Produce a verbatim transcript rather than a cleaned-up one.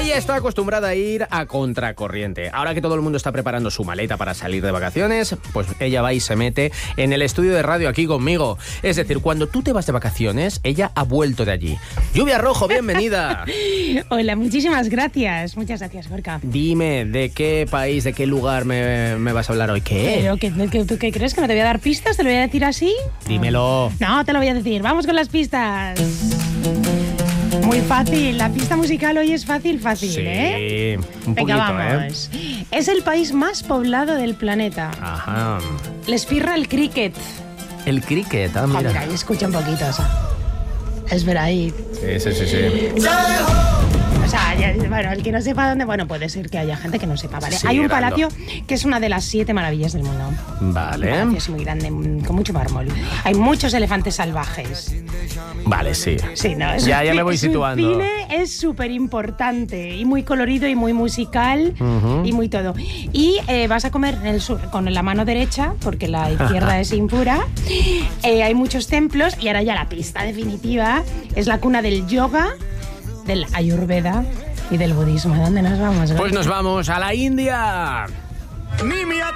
Ella está acostumbrada a ir a contracorriente. Ahora que todo el mundo está preparando su maleta para salir de vacaciones, pues ella va y se mete en el estudio de radio aquí conmigo. Es decir, cuando tú te vas de vacaciones, ella ha vuelto de allí. Lluvia Rojo, bienvenida. Hola, muchísimas gracias. Muchas gracias, Gorka. Dime, ¿de qué país, de qué lugar me, me vas a hablar hoy? ¿Qué? ¿Pero que, que, tú qué crees? ¿Que no te voy a dar pistas? ¿Te lo voy a decir así? Dímelo. No, te lo voy a decir. Vamos con las pistas. Muy fácil. La pista musical hoy es fácil, fácil, sí, ¿eh? un poquito, Venga, vamos. ¿eh? Es el país más poblado del planeta. Ajá. Les pirra el cricket. El cricket, ah, Ah, mira. mira, ahí escucha un poquito, o sea. Espera ahí. Sí, sí, sí, sí. O sea, ya, bueno, el que no sepa dónde... Bueno, puede ser que haya gente que no sepa, ¿vale? Sí, Hay un dando. palacio que es una de las siete maravillas del mundo. Vale. Un palacio es muy grande, con mucho mármol. Hay muchos elefantes salvajes. Vale, sí. Sí, no, es Ya, un ya ci- me voy su situando. cine es súper importante y muy colorido y muy musical Ujú. y muy todo. Y eh, vas a comer en el sur con la mano derecha, porque la izquierda es impura. Eh, hay muchos templos y ahora ya la pista definitiva es la cuna del yoga, del ayurveda y del budismo. ¿A dónde nos vamos? Pues nos vamos a la India.